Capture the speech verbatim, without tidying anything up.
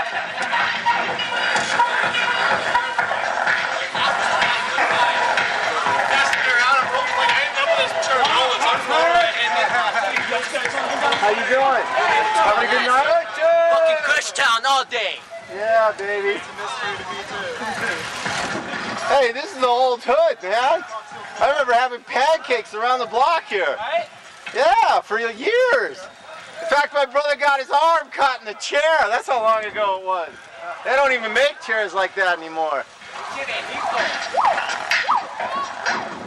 How you doing? Having a good night? Fucking Kushtown all day. Yeah, baby. Hey, this is the old hood, man. I remember having pancakes around the block here. Right? Yeah, for years. In fact, my brother got his arm caught in the chair. That's how long ago it was. They don't even make chairs like that anymore.